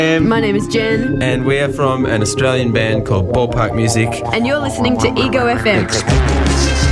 My name is Jen. And we are from an Australian band called Ballpark Music. And you're listening to Ego FM.